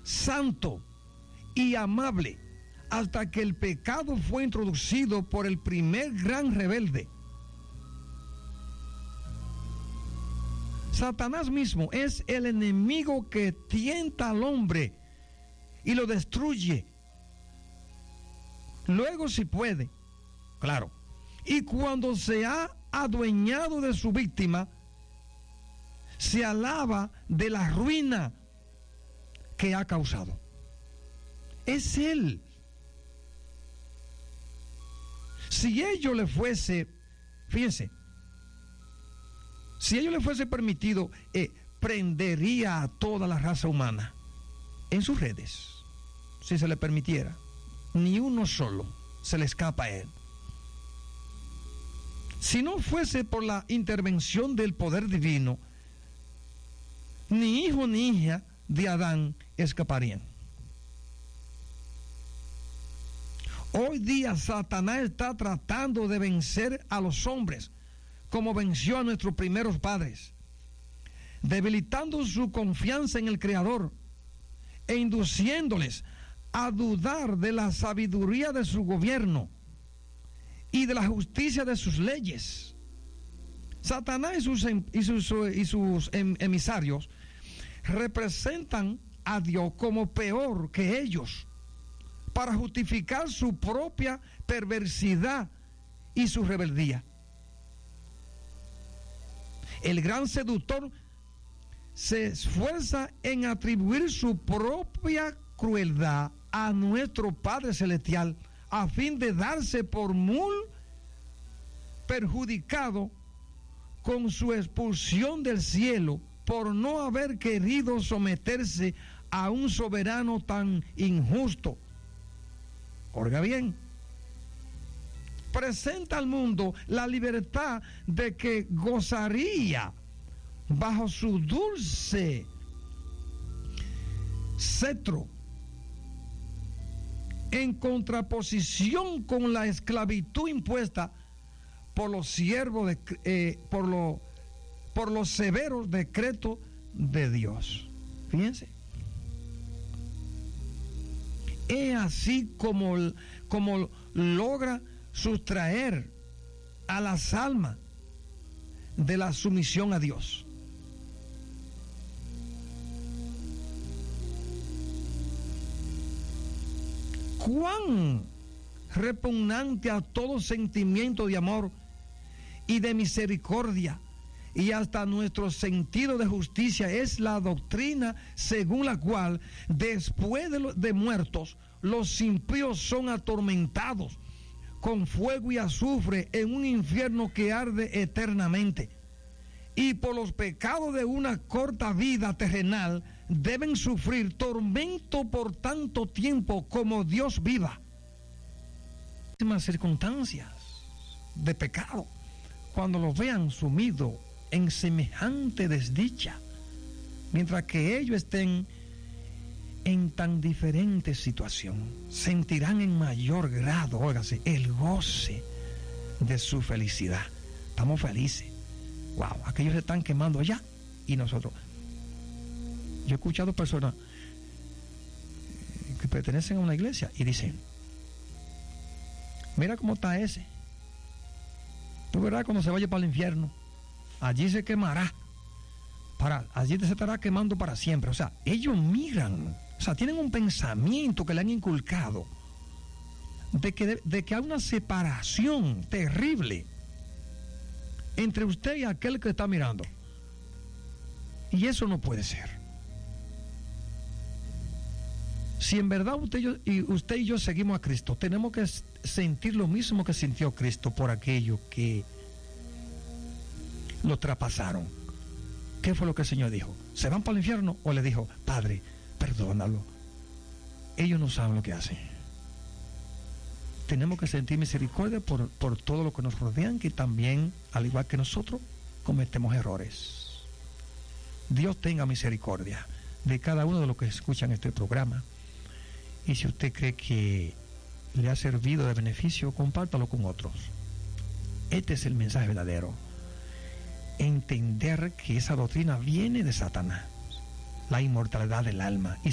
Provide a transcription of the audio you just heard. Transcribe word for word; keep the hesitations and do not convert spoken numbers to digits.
santo y amable, hasta que el pecado fue introducido por el primer gran rebelde. Satanás mismo es el enemigo que tienta al hombre y lo destruye. Luego, si puede, claro, y cuando se ha adueñado de su víctima, se alaba de la ruina que ha causado. Es él. Si ello le fuese, fíjense, si ello le fuese permitido, eh, prendería a toda la raza humana en sus redes, si se le permitiera. Ni uno solo se le escapa a él. Si no fuese por la intervención del poder divino, ni hijo ni hija de Adán escaparían. Hoy día Satanás está tratando de vencer a los hombres como venció a nuestros primeros padres, debilitando su confianza en el Creador e induciéndoles a dudar de la sabiduría de su gobierno y de la justicia de sus leyes. Satanás y sus, y sus, y sus emisarios representan a Dios como peor que ellos, para justificar su propia perversidad y su rebeldía. El gran seductor se esfuerza en atribuir su propia crueldad a nuestro Padre Celestial, a fin de darse por muy perjudicado con su expulsión del cielo por no haber querido someterse a un soberano tan injusto. Oiga bien, presenta al mundo la libertad de que gozaría bajo su dulce cetro, en contraposición con la esclavitud impuesta por los siervos de, eh, por, lo, por los severos decretos de Dios. Fíjense. Es así como, como logra sustraer a las almas de la sumisión a Dios. Cuán repugnante a todo sentimiento de amor y de misericordia y hasta nuestro sentido de justicia es la doctrina según la cual después de, lo, de muertos los impíos son atormentados con fuego y azufre en un infierno que arde eternamente, y por los pecados de una corta vida terrenal deben sufrir tormento por tanto tiempo como Dios viva. Muchísimas circunstancias de pecado, cuando los vean sumidos en semejante desdicha, mientras que ellos estén en tan diferente situación, sentirán en mayor grado, óigase, el goce de su felicidad. Estamos felices. Wow, aquellos se están quemando allá y nosotros. Yo he escuchado personas que pertenecen a una iglesia y dicen: mira cómo está ese. Tú verás cuando se vaya para el infierno, allí se quemará. Para, allí se estará quemando para siempre. O sea, ellos miran, o sea, tienen un pensamiento que le han inculcado de que, de, de que hay una separación terrible entre usted y aquel que está mirando. Y eso no puede ser. Si en verdad usted y, yo, y usted y yo seguimos a Cristo, tenemos que sentir lo mismo que sintió Cristo por aquello que lo traspasaron. ¿Qué fue lo que el Señor dijo? ¿Se van para el infierno? ¿O le dijo: Padre, perdónalo, ellos no saben lo que hacen? Tenemos que sentir misericordia por, por todo lo que nos rodean, que también, al igual que nosotros, cometemos errores. Dios tenga misericordia de cada uno de los que escuchan este programa. Y si usted cree que le ha servido de beneficio, compártalo con otros. Este es el mensaje verdadero. Entender que esa doctrina viene de Satanás, la inmortalidad del alma, y